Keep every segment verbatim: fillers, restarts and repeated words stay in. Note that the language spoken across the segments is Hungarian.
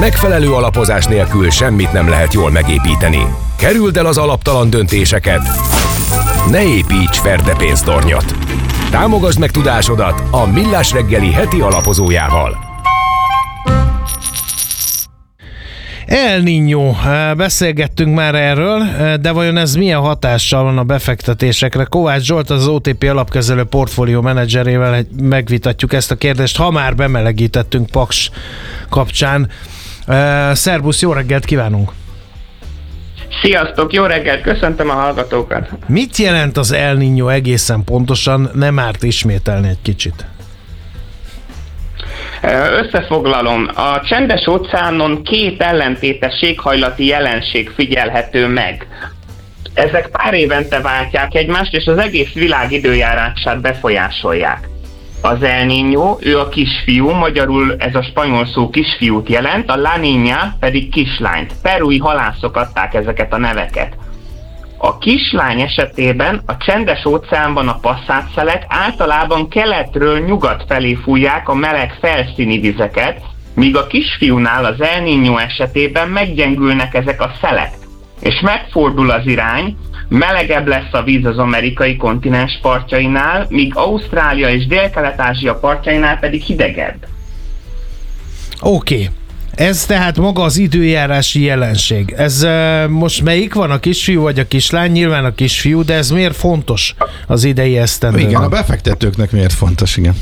Megfelelő alapozás nélkül semmit nem lehet jól megépíteni. Kerüld el az alaptalan döntéseket. Ne építs ferdepénztornyot. Támogasd meg tudásodat a Millás reggeli heti alapozójával. El Niño, beszélgettünk már erről, de vajon ez milyen hatással van a befektetésekre? Kovács Zsolt, az o té pé alapkezelő portfólió menedzserével megvitatjuk ezt a kérdést, ha már bemelegítettünk Paks kapcsán. Szerbusz, jó reggelt kívánunk! Sziasztok, jó reggelt, köszöntöm a hallgatókat! Mit jelent az El Niño egészen pontosan? Nem árt ismételni egy kicsit. Összefoglalom, a csendes óceánon két ellentétes éghajlati jelenség figyelhető meg. Ezek pár évente váltják egymást, és az egész világ időjárását befolyásolják. Az El Niño, ő a kisfiú, magyarul ez a spanyol szó kisfiút jelent, a La Niña pedig kislányt. Perui halászok adták ezeket a neveket. A kislány esetében a csendes óceánban a passzátszélek általában keletről nyugat felé fújják a meleg felszíni vizeket, míg a kisfiúnál az El Niño esetében meggyengülnek ezek a szelek, és megfordul az irány, melegebb lesz a víz az amerikai kontinens partjainál, míg Ausztrália és Dél-Kelet-Ázsia partjainál pedig hidegebb. Oké. Okay. Ez tehát maga az időjárási jelenség. Ez uh, most melyik van, a kisfiú vagy a kislány? Nyilván a kisfiú, de ez miért fontos az idei esztendőben? Igen, a befektetőknek miért fontos, igen.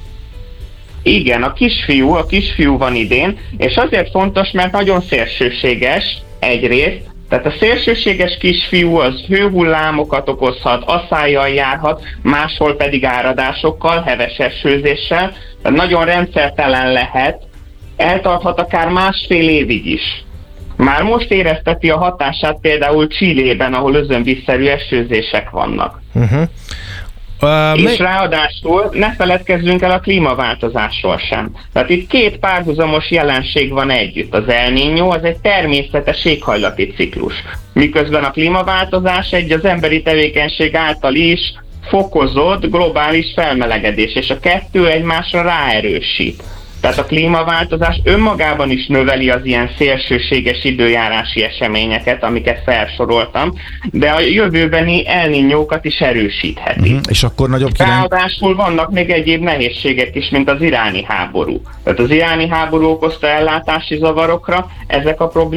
Igen, a kisfiú, a kisfiú van idén, és azért fontos, mert nagyon szélsőséges egyrészt, tehát a szélsőséges kisfiú az hőhullámokat okozhat, aszályjal járhat, máshol pedig áradásokkal, heves esőzéssel, tehát nagyon rendszertelen lehet, eltarthat akár másfél évig is. Már most érezteti a hatását például Chilében, ahol özönvízszerű esőzések vannak. Uh-huh. Uh, és mi... ráadásul ne feledkezzünk el a klímaváltozásról sem. Tehát itt két párhuzamos jelenség van együtt. Az El Niño az egy természetes éghajlati ciklus, miközben a klímaváltozás egy az emberi tevékenység által is fokozott globális felmelegedés, és a kettő egymásra ráerősít. Tehát a klímaváltozás önmagában is növeli az ilyen szélsőséges időjárási eseményeket, amiket felsoroltam, de a jövőbeni El Niñókat is erősítheti. Uh-huh. És akkor nagyobb király... Ráadásul vannak még egyéb nehézségek is, mint az iráni háború. Tehát az iráni háború okozta ellátási zavarokra, ezek a problémák